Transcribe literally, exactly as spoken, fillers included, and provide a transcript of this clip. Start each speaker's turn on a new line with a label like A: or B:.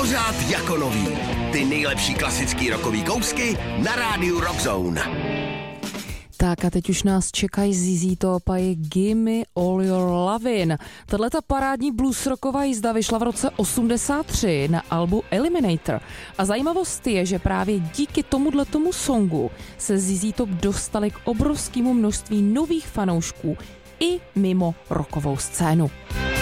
A: Pořád jako nový. Ty nejlepší klasický rockový kousky na rádiu Rock Zone.
B: Tak a teď už nás čekají Z Z Top a je Gimme All Your Lovin'. Tahleta parádní blues rocková jízda vyšla v roce osmdesát tři na albu Eliminator. A zajímavost je, že právě díky tomuhletomu songu se Z Z Top dostali k obrovskému množství nových fanoušků i mimo rockovou scénu.